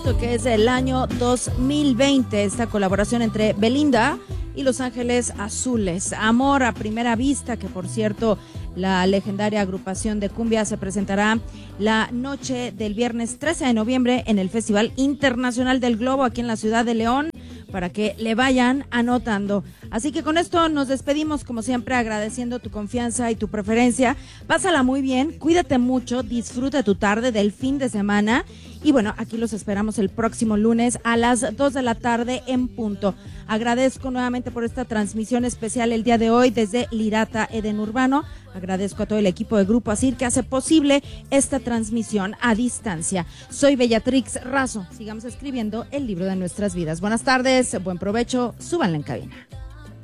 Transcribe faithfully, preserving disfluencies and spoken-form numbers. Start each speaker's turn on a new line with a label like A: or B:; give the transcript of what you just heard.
A: esto que es el año dos mil veinte, esta colaboración entre Belinda y Los Ángeles Azules. Amor a primera vista, que por cierto, la legendaria agrupación de cumbia se presentará la noche del viernes trece de noviembre en el Festival Internacional del Globo aquí en la ciudad de León, para que le vayan anotando. Así que con esto nos despedimos, como siempre, agradeciendo tu confianza y tu preferencia. Pásala muy bien, cuídate mucho, disfruta tu tarde del fin de semana. Y bueno, aquí los esperamos el próximo lunes a las dos de la tarde en punto. Agradezco nuevamente por esta transmisión especial el día de hoy desde Lirata Eden Urbano. Agradezco a todo el equipo de Grupo Asir que hace posible esta transmisión a distancia. Soy Bellatrix Razo. Sigamos escribiendo el libro de nuestras vidas. Buenas tardes, buen provecho, súbanla en cabina.